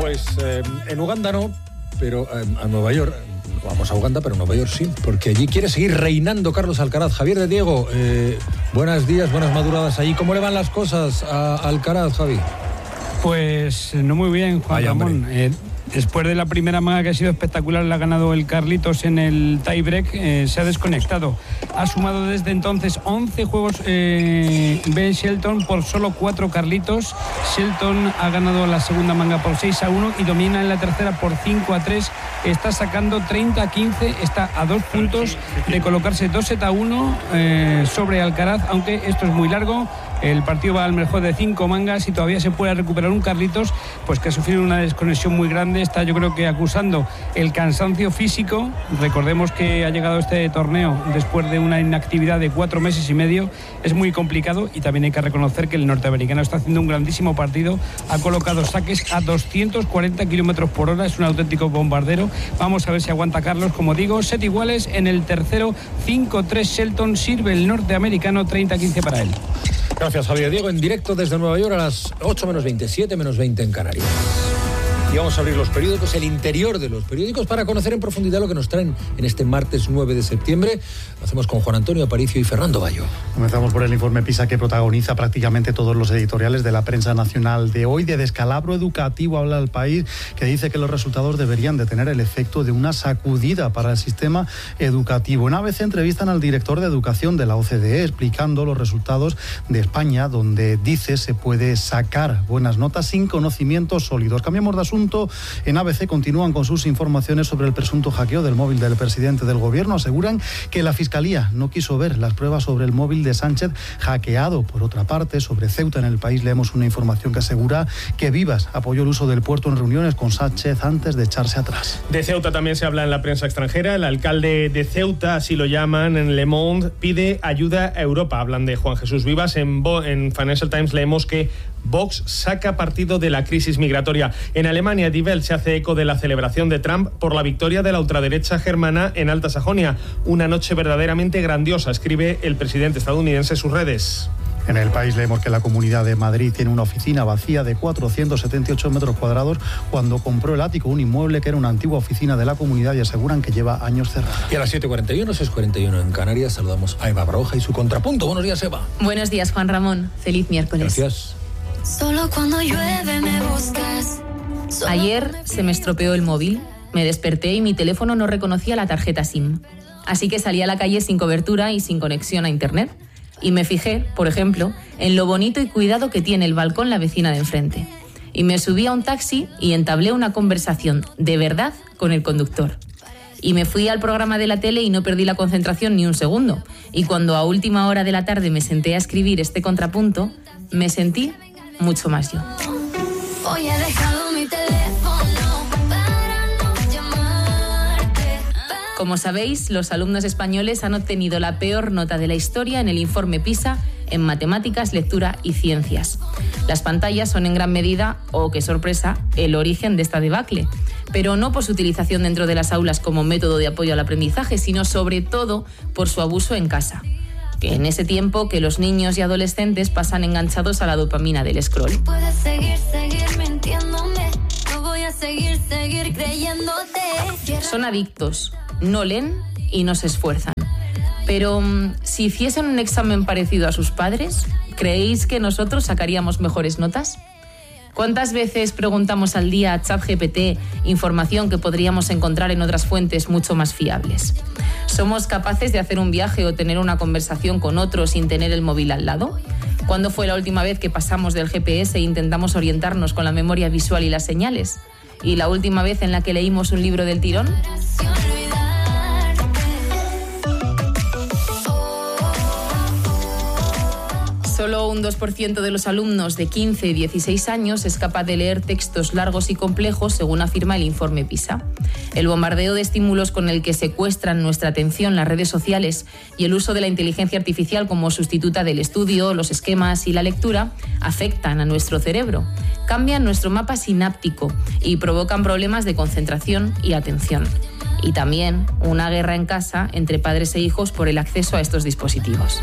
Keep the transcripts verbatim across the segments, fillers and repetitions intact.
Pues eh, en Uganda no, pero eh, a Nueva York, vamos a Uganda, pero Nueva York sí, porque allí quiere seguir reinando Carlos Alcaraz. Javier de Diego, eh, buenos días, buenas madrugadas allí. ¿Cómo le van las cosas a Alcaraz, Javi? Pues no muy bien, Juan Vaya, Ramón. Eh, después de la primera manga que ha sido espectacular, la ha ganado el Carlitos en el tiebreak, eh, se ha desconectado. Ha sumado desde entonces once juegos eh, Ben Shelton por solo cuatro Carlitos. Shelton ha ganado la segunda manga por seis a uno y domina en la tercera por cinco a tres. Está sacando treinta a quince, está a dos puntos de colocarse dos sets a uno eh, sobre Alcaraz, aunque esto es muy largo. El partido va al mejor de cinco mangas y todavía se puede recuperar un Carlitos, pues que ha sufrido una desconexión muy grande. Está, yo creo que acusando el cansancio físico. Recordemos que ha llegado este torneo después de una inactividad de cuatro meses y medio. Es muy complicado y también hay que reconocer que el norteamericano está haciendo un grandísimo partido. Ha colocado saques a doscientos cuarenta kilómetros por hora. Es un auténtico bombardero. Vamos a ver si aguanta Carlos. Como digo, set iguales en el tercero. cinco tres Shelton. Sirve el norteamericano, treinta a quince para él. Gracias, Javier Diego. En directo desde Nueva York a las ocho menos veinte, siete menos veinte en Canarias. Y vamos a abrir los periódicos, el interior de los periódicos, para conocer en profundidad lo que nos traen en este martes nueve de septiembre. Lo hacemos con Juan Antonio Aparicio y Fernando Bayo. Comenzamos por el informe PISA, que protagoniza prácticamente todos los editoriales de la prensa nacional de hoy. De descalabro educativo habla El País, que dice que los resultados deberían de tener el efecto de una sacudida para el sistema educativo. En A B C entrevistan al director de educación de la O C D E, explicando los resultados de España, donde dice se puede sacar buenas notas sin conocimientos sólidos. Cambiamos de asunto. En A B C continúan con sus informaciones sobre el presunto hackeo del móvil del presidente del gobierno. Aseguran que la Fiscalía no quiso ver las pruebas sobre el móvil de Sánchez hackeado. Por otra parte, sobre Ceuta, en El País leemos una información que asegura que Vivas apoyó el uso del puerto en reuniones con Sánchez antes de echarse atrás. De Ceuta también se habla en la prensa extranjera. El alcalde de Ceuta, así lo llaman en Le Monde, pide ayuda a Europa. Hablan de Juan Jesús Vivas. En, Bo- en Financial Times leemos que Vox saca partido de la crisis migratoria. En Alemania, Die Welt se hace eco de la celebración de Trump por la victoria de la ultraderecha germana en Alta Sajonia. Una noche verdaderamente grandiosa, escribe el presidente estadounidense en sus redes. En El País leemos que la Comunidad de Madrid tiene una oficina vacía de cuatrocientos setenta y ocho metros cuadrados cuando compró el ático, un inmueble que era una antigua oficina de la comunidad, y aseguran que lleva años cerrada. Y a las siete cuarenta y uno, seis cuarenta y uno en Canarias, saludamos a Eva Baroja y su contrapunto. Buenos días, Eva. Buenos días, Juan Ramón. Feliz miércoles. Gracias. Solo cuando llueve me buscas. Ayer se me estropeó el móvil. Me desperté y mi teléfono no reconocía la tarjeta SIM. Así que salí a la calle sin cobertura y sin conexión a internet. Y me fijé, por ejemplo, en lo bonito y cuidado que tiene el balcón la vecina de enfrente. Y me subí a un taxi y entablé una conversación de verdad con el conductor. Y me fui al programa de la tele y no perdí la concentración ni un segundo. Y cuando a última hora de la tarde me senté a escribir este contrapunto, me sentí mucho más yo. Hoy he dejado mi teléfono para no llamarte. Como sabéis, los alumnos españoles han obtenido la peor nota de la historia en el informe PISA en matemáticas, lectura y ciencias. Las pantallas son en gran medida, oh qué sorpresa, el origen de esta debacle. Pero no por su utilización dentro de las aulas como método de apoyo al aprendizaje, sino sobre todo por su abuso en casa. Que en ese tiempo que los niños y adolescentes pasan enganchados a la dopamina del scroll. Puedes seguir, seguir mintiéndome. No voy a seguir, seguir creyéndote. Son adictos, no leen y no se esfuerzan. Pero si hiciesen un examen parecido a sus padres, ¿creéis que nosotros sacaríamos mejores notas? ¿Cuántas veces preguntamos al día a ChatGPT información que podríamos encontrar en otras fuentes mucho más fiables? ¿Somos capaces de hacer un viaje o tener una conversación con otro sin tener el móvil al lado? ¿Cuándo fue la última vez que pasamos del G P S e intentamos orientarnos con la memoria visual y las señales? ¿Y la última vez en la que leímos un libro del tirón? Solo un dos por ciento de los alumnos de quince y dieciséis años es capaz de leer textos largos y complejos, según afirma el informe PISA. El bombardeo de estímulos con el que secuestran nuestra atención las redes sociales y el uso de la inteligencia artificial como sustituta del estudio, los esquemas y la lectura afectan a nuestro cerebro, cambian nuestro mapa sináptico y provocan problemas de concentración y atención. Y también una guerra en casa entre padres e hijos por el acceso a estos dispositivos.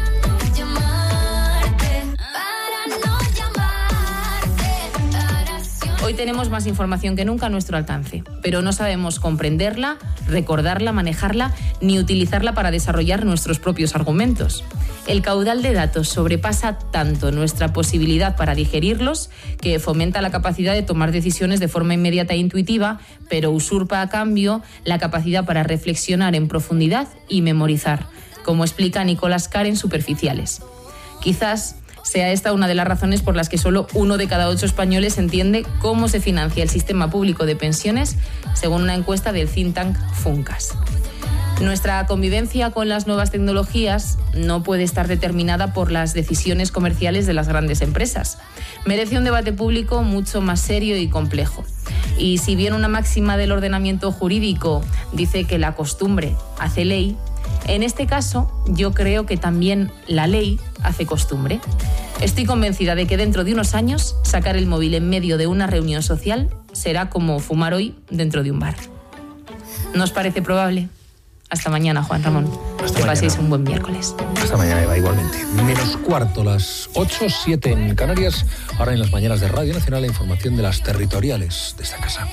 Hoy tenemos más información que nunca a nuestro alcance, pero no sabemos comprenderla, recordarla, manejarla, ni utilizarla para desarrollar nuestros propios argumentos. El caudal de datos sobrepasa tanto nuestra posibilidad para digerirlos que fomenta la capacidad de tomar decisiones de forma inmediata e intuitiva, pero usurpa a cambio la capacidad para reflexionar en profundidad y memorizar, como explica Nicolás Carr en Superficiales. Quizás sea esta una de las razones por las que solo uno de cada ocho españoles entiende cómo se financia el sistema público de pensiones, según una encuesta del think tank Funcas. Nuestra convivencia con las nuevas tecnologías no puede estar determinada por las decisiones comerciales de las grandes empresas. Merece un debate público mucho más serio y complejo. Y si bien una máxima del ordenamiento jurídico dice que la costumbre hace ley, en este caso yo creo que también la ley hace costumbre. Estoy convencida de que dentro de unos años sacar el móvil en medio de una reunión social será como fumar hoy dentro de un bar. ¿No os parece probable? Hasta mañana, Juan Ramón. Hasta que mañana. paséis un buen miércoles. Hasta mañana, Eva, igualmente. Menos cuarto, las ocho, siete en Canarias. Ahora en las mañanas de Radio Nacional, la información de las territoriales de esta casa.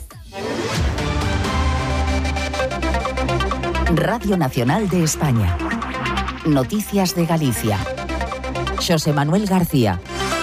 Radio Nacional de España. Noticias de Galicia. Xosé Manuel García.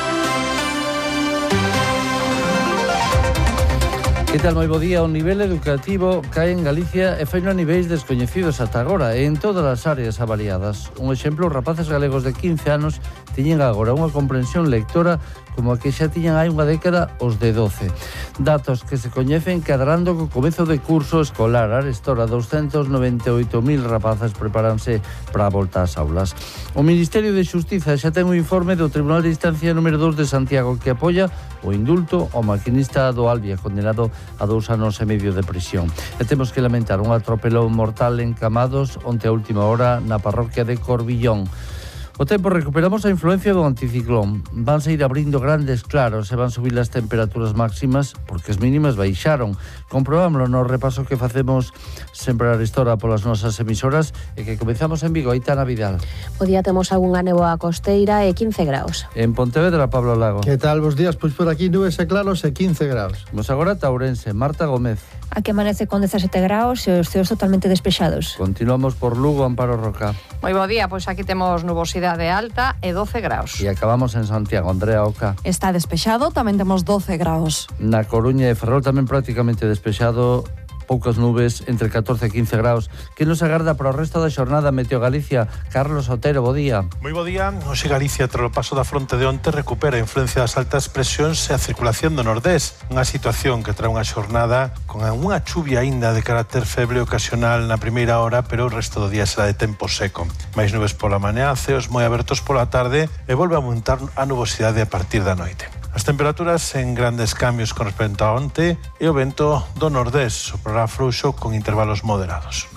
Que tal, moi bo día? O nivel educativo cae en Galicia e faino a niveis descoñecidos ata agora e en todas as áreas avaliadas. Un exemplo, os rapaces galegos de quince anos tiñen agora unha comprensión lectora como a que xa tiñan hai unha década os de doce. Datos que se coñecen cadrando co comezo de curso escolar. Arestora, douscentos noventa e oito mil rapaces preparanse para a volta ás aulas. O Ministerio de Xustiza xa ten un informe do Tribunal de Instancia número dos de Santiago que apoia o indulto ao maquinista do Albia, condenado a dous anos e medio de prisión. E temos que lamentar un atropelón mortal en Camados onte a última hora na parroquia de Corbillón. O tempo, recuperamos a influencia do anticiclón. Vanse ir abrindo grandes claros e van subir as temperaturas máximas porque as mínimas baixaron. Comprobámoslo no repaso que facemos sempre a Arestora polas nosas emisoras e que comezamos en Vigo. Aitana Vidal. O día temos algunha néboa costeira e quince graus. En Pontevedra, Pablo Lago. Que tal, bos días? Pois por aquí nubes e claros e quince graus. Vamos agora a Taurense, Marta Gómez. Aquí amanece con dezasete graus e os ceos totalmente despexados. Continuamos por Lugo, Amparo Roca. Moi bo día, pois aquí temos nubosidade alta e doce graus. E acabamos en Santiago, Andrea Oca. Está despexado, tamén temos doce graus. Na Coruña e Ferrol tamén prácticamente despexado, poucas nubes, entre catorce e quince graus. Que nos agarda para o resto da xornada? Meteo Galicia, Carlos Otero, bo día. Moi bo día. Hoxe Galicia, tras o paso da fronte de onte, recupera a influencia das altas presións e a circulación do nordés. Unha situación que trae unha xornada con unha chuvia aínda de carácter feble ocasional na primeira hora, pero o resto do día será de tempo seco. Mais nubes pola mañá, ceos moi abertos pola tarde e volve a aumentar a nubosidade a partir da noite. As temperaturas en grandes cambios con respecto a onte e o vento do nordés soprará frouxo con intervalos moderados.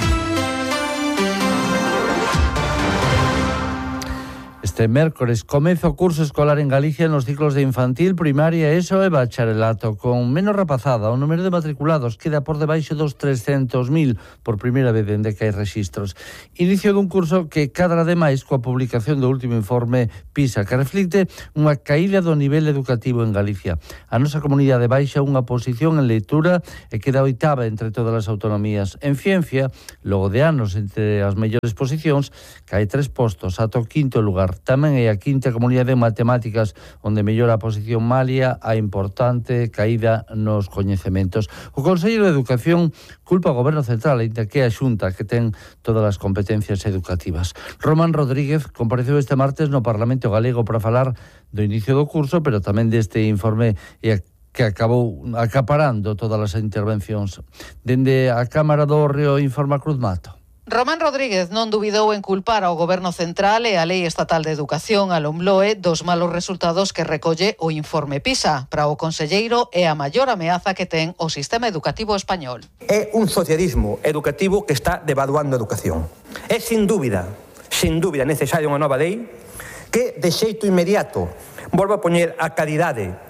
Este mércores comeza o curso escolar en Galicia nos ciclos de infantil, primaria, ESO e bacharelato. Con menos rapazada, o número de matriculados queda por debaixo dos trescentos mil por primeira vez dende que hai rexistros. Inicio dun curso que cadra demais coa publicación do último informe PISA, que reflicte unha caída do nivel educativo en Galicia. A nosa comunidade baixa unha posición en lectura e queda oitava entre todas as autonomías. En ciencia, logo de anos entre as mellores posicións, cae tres postos ata o quinto lugar. Tamén é a quinta comunidade en matemáticas, onde mellora a posición Malia a importante caída nos coñecementos. O Consello de Educación culpa ao Goberno Central, ainda que a Xunta, que ten todas as competencias educativas. Román Rodríguez compareceu este martes no Parlamento Galego para falar do inicio do curso, pero tamén deste informe e a que acabou acaparando todas as intervencións. Dende a Cámara do Hórreo informa Cruz Mato. Román Rodríguez non dubidou en culpar ao Goberno Central e a Lei Estatal de Educación, a LOMLOE, dos malos resultados que recolle o informe PISA. Para o conselleiro é a maior ameaza que ten o sistema educativo español. É un socialismo educativo que está devaluando a educación. É sin dúbida, sin dúbida necesaria unha nova lei que de xeito inmediato volva a poñer a calidade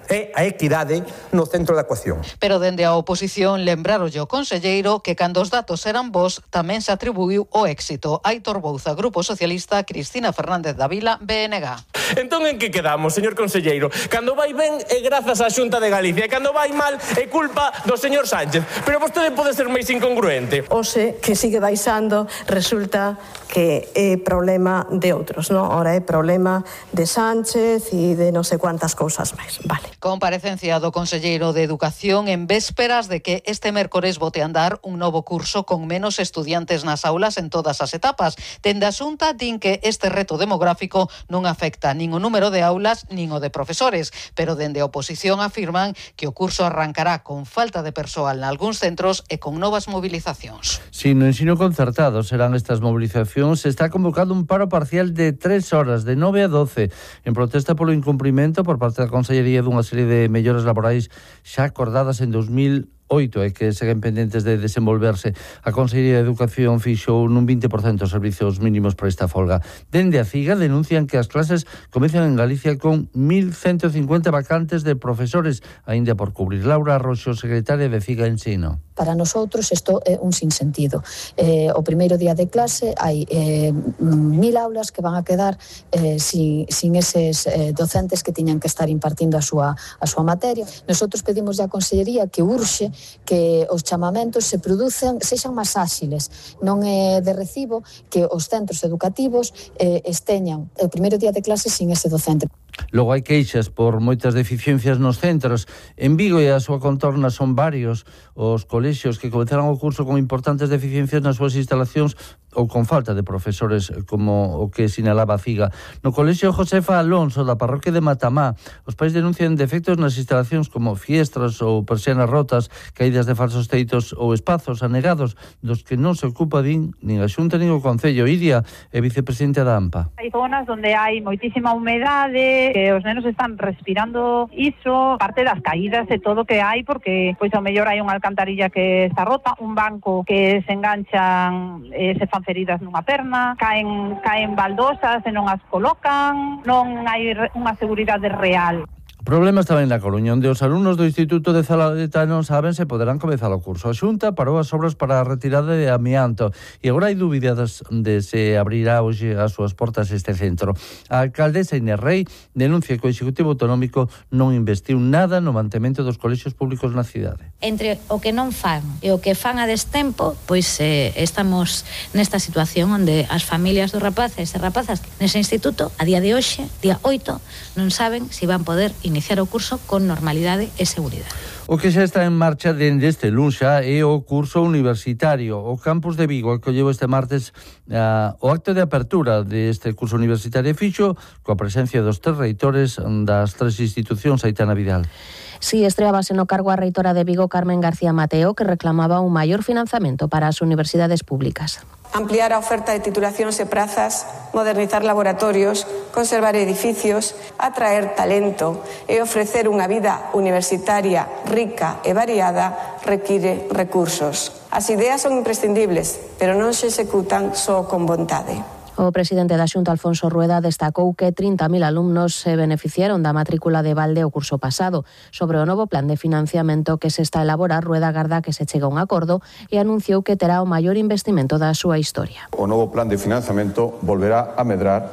e a equidade no centro da ecuación. Pero dende a oposición lembraron o conselleiro que cando os datos eran bos tamén se atribuiu o éxito. Aitor Bouza, Grupo Socialista, Cristina Fernández da Vila, B N G. Entón, en que quedamos, señor conselleiro? Cando vai ben é grazas á Xunta de Galicia e cando vai mal é culpa do señor Sánchez. Pero vostede pode ser máis incongruente. Ose que sigue baixando resulta que é problema de outros, non? Ora é problema de Sánchez e de non sei cuántas cousas máis. Vale. Comparecencia do conselleiro de Educación en vésperas de que este mércores bote a andar un novo curso con menos estudiantes nas aulas en todas as etapas. Dende a Xunta din que este reto demográfico non afecta nin o número de aulas nin o de profesores, pero dende a oposición afirman que o curso arrancará con falta de persoal nalgúns centros e con novas movilizacións. Si no ensino concertado serán estas movilizacións, se está convocando un paro parcial de tres horas, de nove a doce, en protesta polo incumprimento por parte da Consellería dunha serie de melloras laborais xa acordadas en dos mil oito e que seguen pendentes de desenvolverse. A Consellería de Educación fixou nun vinte por cento os servizos mínimos para esta folga. Dende a CIGA denuncian que as clases comezan en Galicia con mil ciento cincuenta vacantes de profesores, aínda por cubrir. Laura Roxo, secretaria de CIGA Ensino. Para nosotros isto é un sinsentido. Eh, o primeiro día de clase hai eh, mil aulas que van a quedar eh, sin, sin eses eh, docentes que tiñan que estar impartindo a súa, a súa materia. Nosotros pedimos á Consellería que urxe que os chamamentos se producen, sexan máis áxiles. Non é de recibo que os centros educativos eh, esteñan o primeiro día de clase sin ese docente. Logo hai queixas por moitas deficiencias nos centros. En Vigo e a súa contorna son varios os colexios que comezaron o curso con importantes deficiencias nas súas instalacións ou con falta de profesores, como o que sinalaba a CIGA. No colexio Josefa Alonso da parroquia de Matamá, os pais denuncian defectos nas instalacións como fiestras ou persianas rotas, caídas de falsos teitos ou espazos anegados dos que non se ocupa din nin a Xunta nin o Concello. Iria é vicepresidente da AMPA. Hai zonas onde hai moitísima humedade, que os nenos están respirando iso, parte das caídas e todo que hai, porque pois ao mellor hai unha alcantarilla que está rota, un banco que se enganchan e se fan feridas nunha perna, caen caen baldosas e non as colocan, non hai unha seguridade real. Problemas tamén na Coruña, onde os alumnos do Instituto de Zaladeta non saben se poderán comezar o curso. A Xunta parou as obras para a retirada de amianto e agora hai dúbidas de se abrirá hoxe as súas portas este centro. A alcaldesa Inés Rei denuncia que o Executivo Autonómico non investiu nada no mantemento dos colexios públicos na cidade. Entre o que non fan e o que fan a destempo, pois eh, estamos nesta situación onde as familias dos rapaces e rapazas nese instituto, a día de hoxe, día oito, non saben se van poder iniciar o curso con normalidade e seguridade. O que xa está en marcha dende este luns xa é o curso universitario. O campus de Vigo acolleu este martes uh, o acto de apertura deste curso universitario fixo coa presencia dos tres reitores das tres institucións, Aitana Vidal. Si, estreábase no cargo a reitora de Vigo, Carmen García Mateo, que reclamaba un maior financiamento para as universidades públicas. Ampliar a oferta de titulacións e prazas, modernizar laboratorios, conservar edificios, atraer talento e ofrecer unha vida universitaria rica e variada require recursos. As ideas son imprescindibles, pero non se executan só con vontade. O presidente da Xunta, Alfonso Rueda, destacou que trinta mil alumnos se beneficiaron da matrícula de balde o curso pasado. Sobre o novo plan de financiamento que se está a elaborar, Rueda agarda que se chegue a un acordo e anunciou que terá o maior investimento da súa historia. O novo plan de financiamento volverá a medrar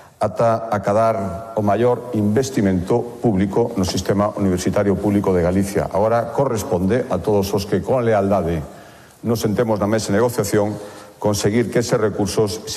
ata acadar o maior investimento público no sistema universitario público de Galicia. Agora corresponde a todos os que con lealdade nos sentemos na mesa de negociación conseguir que eses recursos